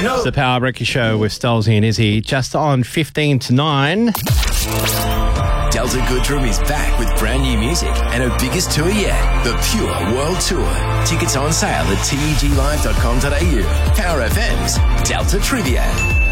It's the Power Breakfast Show with Stolzy and Izzy, just on 15 to 9. Delta Goodrum is back with brand new music and her biggest tour yet, the Pure World Tour. Tickets on sale at teglive.com.au. Power FM's Delta Trivia.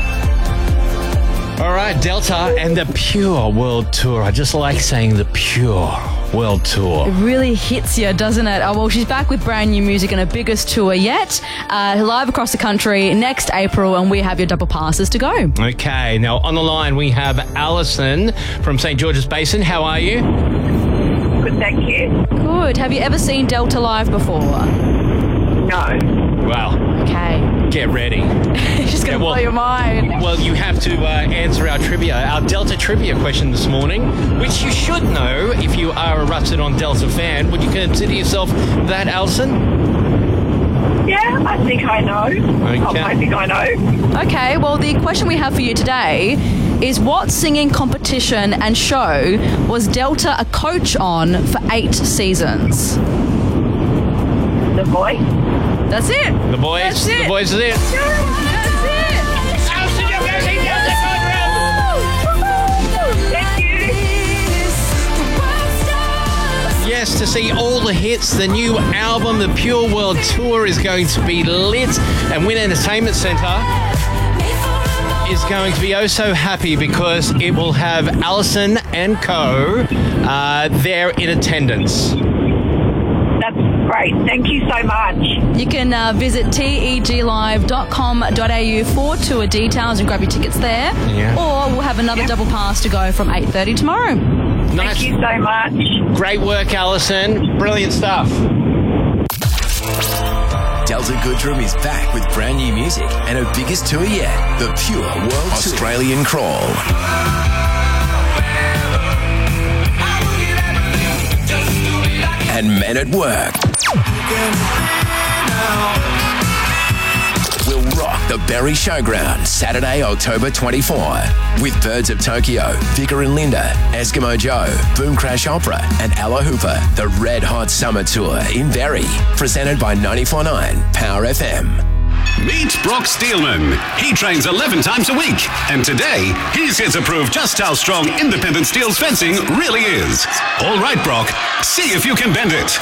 All right, Delta and the Pure World Tour. I just like saying the Pure World Tour. It really hits you, doesn't it? Oh, well, she's back with brand new music and her biggest tour yet, live across the country next April, and we have your double passes to go. Okay, now on the line we have Alison from St. George's Basin. How are you? Good, thank you. Good. Have you ever seen Delta live before? No. Well, Okay. get ready. She's going to blow your mind. Well, you have to answer our Delta trivia question this morning, which you should know if you are a Rusted on Delta fan. Would you consider yourself that, Alison? Yeah, I think I know. Okay. I think I know. Okay, well, the question we have for you today is what singing competition and show was Delta a coach on for 8 seasons? The Voice. That's it. The Voice. That's it. The Voice is it. That's it. Alison, you're going to Delta Thank you. Yes, to see all the hits, the new album, the Pure World Tour is going to be lit, and Win Entertainment Centre is going to be oh so happy because it will have Alison and co there in attendance. That's great. Thank you so much. You can visit teglive.com.au for tour details and grab your tickets there. Yeah. Or we'll have another double pass to go from 8:30 tomorrow. Nice. Thank you so much. Great work, Alison. Brilliant stuff. Delta Goodrum is back with brand new music and her biggest tour yet, the Pure World Australian Crawl. And Men at Work will rock the Berry Showground Saturday, October 24 with Birds of Tokyo, Vicar and Linda, Eskimo Joe, Boom Crash Opera and Ella Hooper. The Red Hot Summer Tour in Berry, presented by 94.9 Power FM. Meet Brock Steelman. He trains 11 times a week. And today, he's here to prove just how strong independent steel's fencing really is. All right, Brock, see if you can bend it.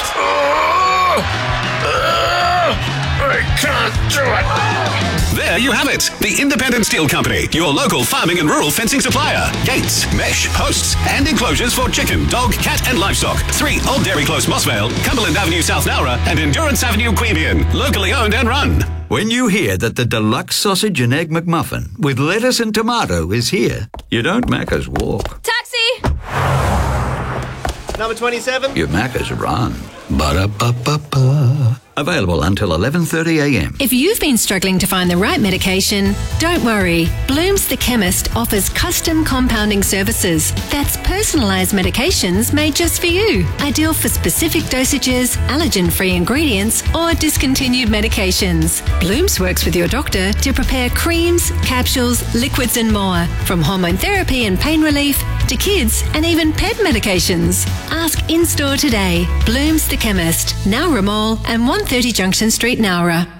I can't do it. There you have it. The Independent Steel Company, your local farming and rural fencing supplier. Gates, mesh, posts, and enclosures for chicken, dog, cat, and livestock. 3 Old Dairy Close, Mossvale, Cumberland Avenue, South Nowra, and Endurance Avenue, Queanbeyan. Locally owned and run. When you hear that the deluxe sausage and egg McMuffin with lettuce and tomato is here, you don't Macca's walk. Taxi! Number 27. You Macca's run. Ba-da-ba-ba-ba. Available until 11:30 a.m. If you've been struggling to find the right medication, don't worry. Bloom's the Chemist offers custom compounding services. That's personalised medications made just for you. Ideal for specific dosages, allergen-free ingredients, or discontinued medications. Bloom's works with your doctor to prepare creams, capsules, liquids and more. From hormone therapy and pain relief to kids and even pet medications. Ask in-store today. Bloom's the Chemist, Nowra Mall and 130 Junction Street, Nowra.